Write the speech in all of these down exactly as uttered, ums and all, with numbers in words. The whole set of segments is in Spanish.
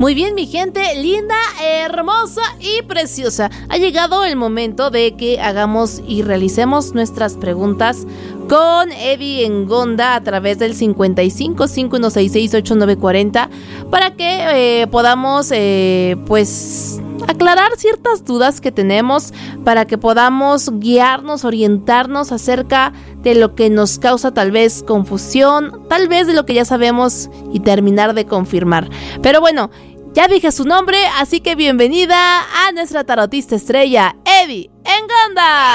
Muy bien, mi gente linda, hermosa y preciosa. Ha llegado el momento de que hagamos y realicemos nuestras preguntas con Eddie Engonda a través del cincuenta y cinco, cinco uno seis seis, ocho nueve cuatro cero para que eh, podamos eh, pues aclarar ciertas dudas que tenemos, para que podamos guiarnos, orientarnos acerca de lo que nos causa tal vez confusión, tal vez de lo que ya sabemos y terminar de confirmar. Pero bueno, ya dije su nombre, así que bienvenida a nuestra tarotista estrella, Eddie Engonda.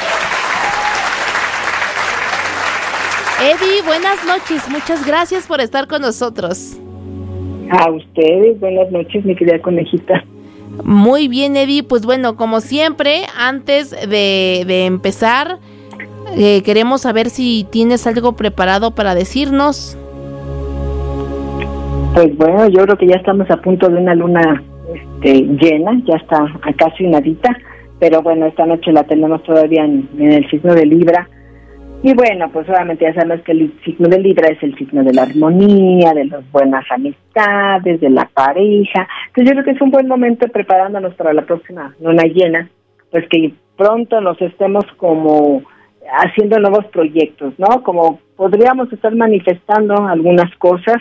Eddie, buenas noches, muchas gracias por estar con nosotros. A ustedes, buenas noches, mi querida conejita. Muy bien, Eddie, pues bueno, como siempre, antes de, de empezar, eh, queremos saber si tienes algo preparado para decirnos. Pues bueno, yo creo que ya estamos a punto de una luna este, llena, ya está a casi nadita, pero bueno, esta noche la tenemos todavía en, en el signo de Libra. Y bueno, pues obviamente ya sabemos que el signo de Libra es el signo de la armonía, de las buenas amistades, de la pareja. Entonces yo creo que es un buen momento preparándonos para la próxima luna llena, pues que pronto nos estemos como haciendo nuevos proyectos, ¿no? Como podríamos estar manifestando algunas cosas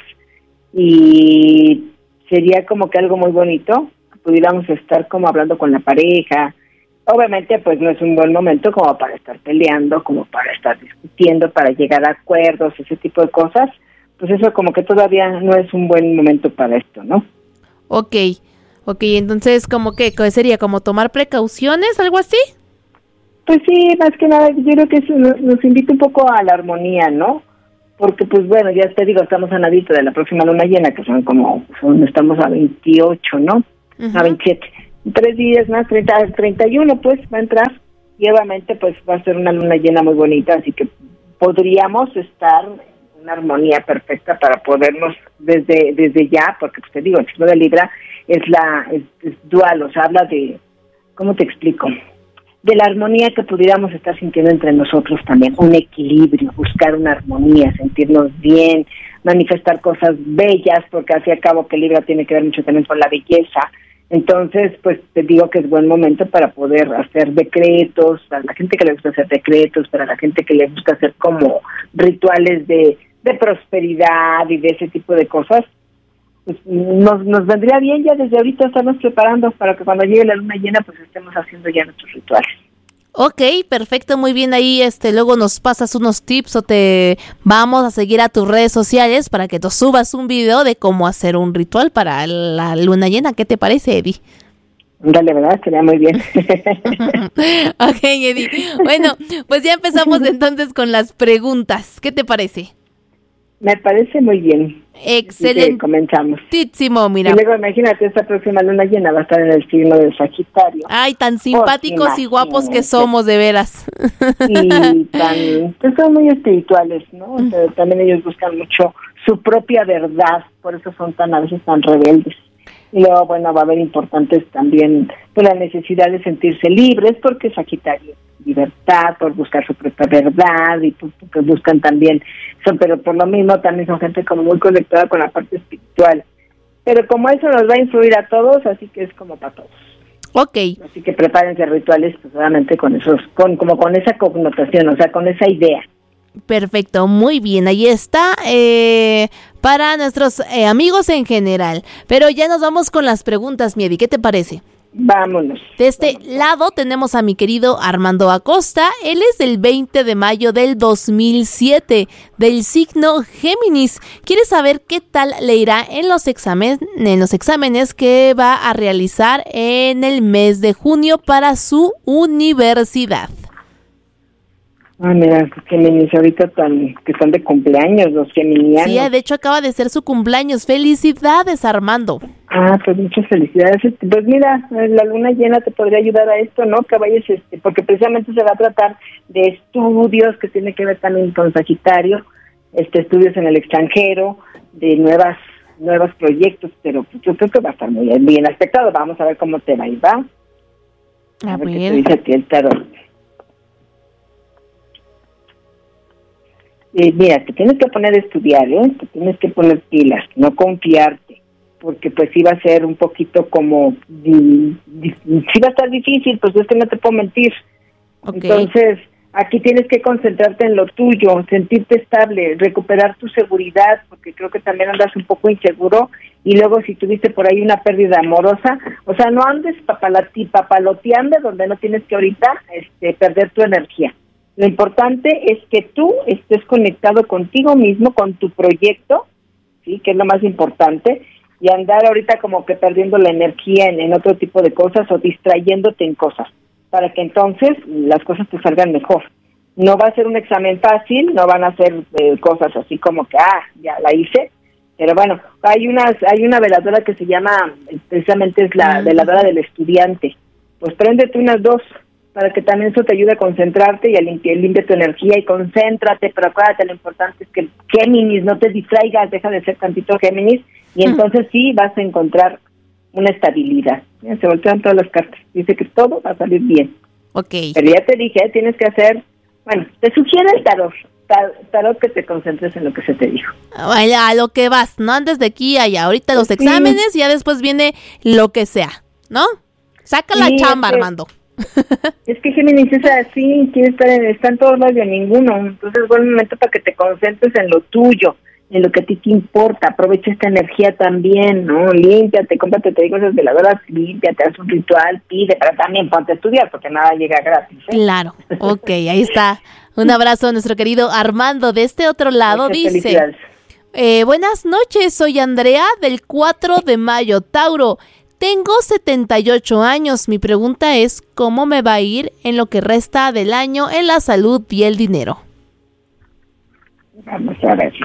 y sería como que algo muy bonito, que pudiéramos estar como hablando con la pareja. Obviamente, pues no es un buen momento como para estar peleando, como para estar discutiendo, para llegar a acuerdos, ese tipo de cosas. Pues eso como que todavía no es un buen momento para esto, ¿no? Ok, ok, entonces como que sería como tomar precauciones, algo así. Pues sí, más que nada, yo creo que eso nos, nos invita un poco a la armonía, ¿no? Porque pues bueno, ya te digo, estamos a nadito de la próxima luna llena, que son como, son, estamos a veintiocho, ¿no? Uh-huh. A veintisiete. Tres días más, treinta, treinta y uno pues va a entrar y obviamente pues va a ser una luna llena muy bonita, así que podríamos estar en una armonía perfecta para podernos desde desde ya, porque pues te digo, el signo de Libra es la es, es dual, o sea, habla de, ¿cómo te explico? De la armonía que pudiéramos estar sintiendo entre nosotros también, un equilibrio, buscar una armonía, sentirnos bien, manifestar cosas bellas, porque al fin y al cabo que Libra tiene que ver mucho también con la belleza. Entonces, pues te digo que es buen momento para poder hacer decretos, para la gente que le gusta hacer decretos, para la gente que le gusta hacer como rituales de, de prosperidad y de ese tipo de cosas. Pues nos, nos vendría bien ya desde ahorita estarnos preparando para que cuando llegue la luna llena pues estemos haciendo ya nuestros rituales. Ok, perfecto, muy bien, ahí este luego nos pasas unos tips o te vamos a seguir a tus redes sociales para que nos subas un video de cómo hacer un ritual para la luna llena. ¿Qué te parece, Eddie? Dale, ¿verdad? Sería muy bien. Ok, Eddie. Bueno, pues ya empezamos entonces con las preguntas. ¿Qué te parece? Me parece muy bien. Excelente. Comenzamos. Mira. Y luego imagínate, esta próxima luna llena va a estar en el signo de Sagitario. Ay, tan simpáticos oh, y guapos que somos, de veras. Y tan, pues son muy espirituales, ¿no? O sea, también ellos buscan mucho su propia verdad, por eso son tan a veces tan rebeldes. Y luego, bueno, va a haber importantes también pues, la necesidad de sentirse libres, porque Sagitario libertad, por buscar su propia verdad y porque buscan también, son, pero por lo mismo también son gente como muy conectada con la parte espiritual. Pero como eso nos va a influir a todos, así que es como para todos. Ok. Así que prepárense rituales, pues obviamente con esos, con como con esa connotación, o sea, con esa idea. Perfecto, muy bien, ahí está, eh, para nuestros eh, amigos en general. Pero ya nos vamos con las preguntas, Miedi, ¿qué te parece? Vámonos. De este vámonos. lado tenemos a mi querido Armando Acosta. Él es del veinte de mayo del dos mil siete, del signo Géminis. Quiere saber qué tal le irá en los exámenes, en los exámenes que va a realizar en el mes de junio para su universidad. Ah, mira, Géminis ahorita tan, que están de cumpleaños los geminianos. Sí, de hecho acaba de ser su cumpleaños. ¡Felicidades, Armando! Ah, pues muchas felicidades. Pues mira, la luna llena te podría ayudar a esto, ¿no? Que vayas, este, porque precisamente se va a tratar de estudios que tiene que ver también con Sagitario, este, estudios en el extranjero, de nuevas, nuevos proyectos, pero yo creo que va a estar muy bien aspectado. Vamos a ver cómo te va a ir, ¿va? A, a ver qué te dice a ti el tarot. Eh, mira, te tienes que poner a estudiar, ¿eh? Te tienes que poner pilas, no confiarte, porque pues iba a ser un poquito como, si va a estar difícil, pues es que no te puedo mentir. Okay. Entonces, aquí tienes que concentrarte en lo tuyo, sentirte estable, recuperar tu seguridad, porque creo que también andas un poco inseguro, y luego si tuviste por ahí una pérdida amorosa, o sea, no andes papalati, papaloteando donde no tienes que ahorita este, perder tu energía. Lo importante es que tú estés conectado contigo mismo, con tu proyecto, sí, que es lo más importante, y andar ahorita como que perdiendo la energía en, en otro tipo de cosas o distrayéndote en cosas, para que entonces las cosas te salgan mejor. No va a ser un examen fácil, no van a ser eh, cosas así como que, ah, ya la hice, pero bueno, hay unas, hay una veladora que se llama, precisamente es la veladora del estudiante, pues préndete unas dos, para que también eso te ayude a concentrarte y a limpiar, limpia tu energía y concéntrate, pero acuérdate, lo importante es que el Géminis, no te distraigas, deja de ser tantito Géminis, y entonces sí vas a encontrar una estabilidad. Ya se voltean todas las cartas, dice que todo va a salir bien. Okay. Pero ya te dije, tienes que hacer, bueno, te sugiere el tarot, tarot que te concentres en lo que se te dijo. A lo que vas, no andes de aquí a allá, ahorita los sí. exámenes y ya después viene lo que sea, ¿no? Saca sí, la chamba, es que, Armando. Es que Géminis es así, quiere estar en, está en todos lados de ninguno, entonces es buen momento para que te concentres en lo tuyo, en lo que a ti te importa, aprovecha esta energía también, ¿no? Límpiate, cómprate, te digo esas veladoras, límpiate, haz un ritual, pide, pero también ponte a estudiar, porque nada llega gratis, ¿eh? Claro, ok, ahí está. Un abrazo a nuestro querido Armando. De este otro lado Muchas dice, eh, buenas noches, soy Andrea del cuatro de mayo, Tauro. Tengo setenta y ocho años. Mi pregunta es, ¿cómo me va a ir en lo que resta del año en la salud y el dinero? Vamos a ver.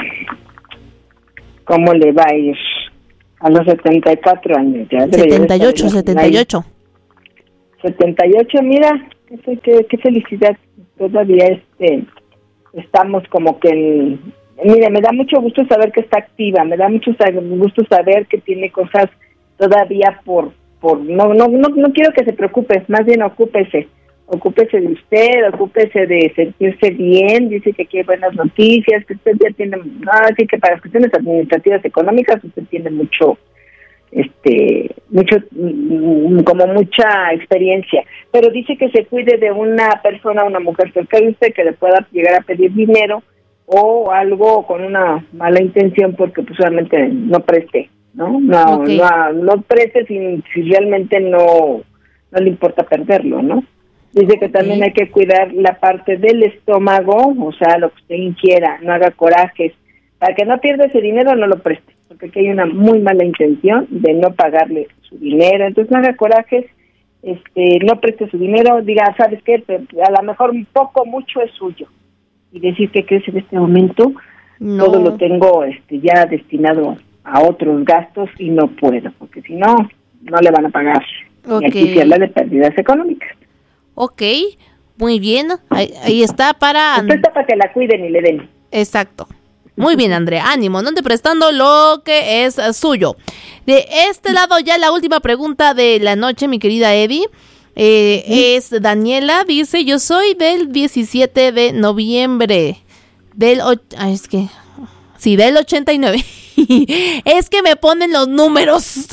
¿Cómo le va a ir a los setenta y cuatro años? Ya setenta y ocho, setenta y ocho. setenta y ocho, mira, qué, qué, qué felicidad. Todavía este estamos como que en, mira, me da mucho gusto saber que está activa, me da mucho gusto saber que tiene cosas todavía por por no no no no quiero que se preocupe, más bien ocúpese, ocúpese de usted, ocúpese de sentirse bien, dice que quiere buenas noticias, que usted ya tiene, no, así que para las cuestiones administrativas económicas usted tiene mucho este mucho como mucha experiencia, pero dice que se cuide de una persona, una mujer cerca de usted que le pueda llegar a pedir dinero o algo con una mala intención, porque pues solamente no preste, no no okay. no, no preste si, si realmente no no le importa perderlo, ¿no? Dice que también okay. hay que cuidar la parte del estómago, o sea, lo que usted inquiera, no haga corajes, para que no pierda ese dinero, no lo preste, porque aquí hay una muy mala intención de no pagarle su dinero, entonces no haga corajes, este, no preste su dinero, diga, ¿sabes qué? A lo mejor un poco, mucho es suyo, y decir que crees en este momento, no. todo lo tengo este ya destinado a otros gastos y no puedo, porque si no, no le van a pagar, okay. y aquí se habla de pérdidas económicas. Ok, muy bien, ahí, ahí está para... Esto está para que la cuiden y le den. Exacto. Muy bien, Andrea, ánimo, no ande prestando lo que es suyo. De este lado ya la última pregunta de la noche, mi querida Eddie, eh, ¿sí? es Daniela, dice, yo soy del diecisiete de noviembre, del... Ay, es que... Sí, del ochenta y nueve. Es que me ponen los números.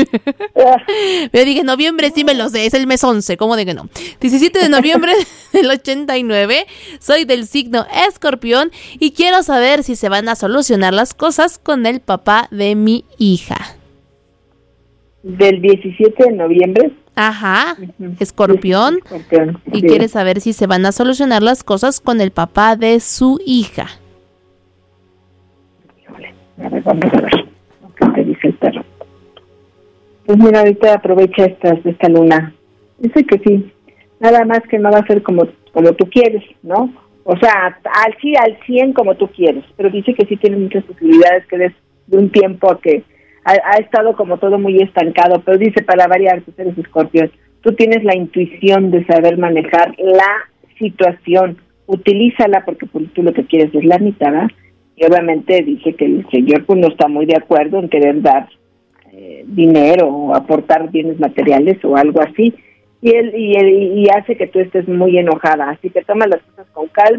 Yo dije, noviembre sí me lo sé, es el mes once, ¿cómo de que no? diecisiete de noviembre del ochenta y nueve, soy del signo Escorpión y quiero saber si se van a solucionar las cosas con el papá de mi hija. ¿Del diecisiete de noviembre? Ajá, Escorpión. Escorpión. Y sí. quiere saber si se van a solucionar las cosas con el papá de su hija. A ver, vamos a ver qué te dice el perro. Pues mira, ahorita aprovecha esta, esta luna. Dice que sí, nada más que no va a ser como, como tú quieres, ¿no? O sea, al sí, al cien como tú quieres, pero dice que sí tiene muchas posibilidades, que des de un tiempo a que ha, ha estado como todo muy estancado, pero dice, para variar, tú eres Escorpión, tú tienes la intuición de saber manejar la situación, utilízala porque pues, tú lo que quieres es la mitad, ¿verdad? Y obviamente dice que el señor pues no está muy de acuerdo en querer dar eh, dinero o aportar bienes materiales o algo así, y él y, él, y hace que tú estés muy enojada, así que toma las cosas con calma,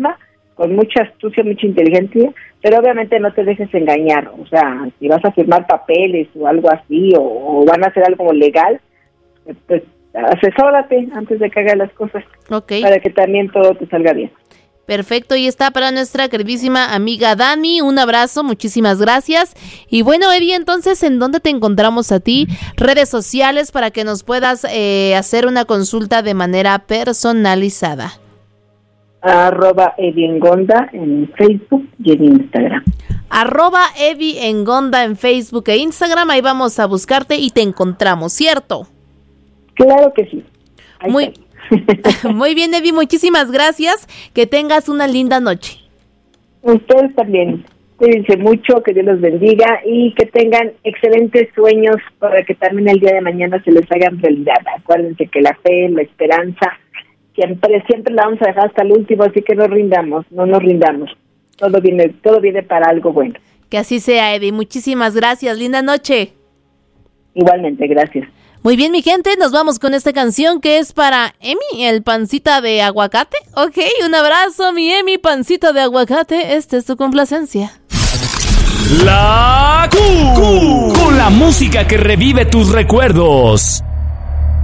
con mucha astucia, mucha inteligencia, pero obviamente no te dejes engañar. O sea, si vas a firmar papeles o algo así, o, o van a hacer algo legal, pues asesórate antes de que hagas las cosas, okay, para que también todo te salga bien. Perfecto, y está para nuestra queridísima amiga Dani, un abrazo, muchísimas gracias. Y bueno, Evi, entonces, ¿en dónde te encontramos a ti? Redes sociales para que nos puedas eh, hacer una consulta de manera personalizada. Arroba Evi Engonda en Facebook y en Instagram. Arroba Evi Engonda en Facebook e Instagram, ahí vamos a buscarte y te encontramos, ¿cierto? Claro que sí. Ahí Muy está. Muy bien, Evi, muchísimas gracias. Que tengas una linda noche. Ustedes también. Cuídense mucho, que Dios los bendiga y que tengan excelentes sueños para que también el día de mañana se les hagan realidad. Acuérdense que la fe, la esperanza, siempre, siempre la vamos a dejar hasta el último, así que no rindamos, no nos rindamos. Todo viene, todo viene para algo bueno. Que así sea, Evi. Muchísimas gracias. Linda noche. Igualmente, gracias. Muy bien, mi gente, nos vamos con esta canción que es para Emi, el pancita de aguacate. Ok, un abrazo, mi Emi, pancita de aguacate. Esta es tu complacencia. La Q, Q, con la música que revive tus recuerdos.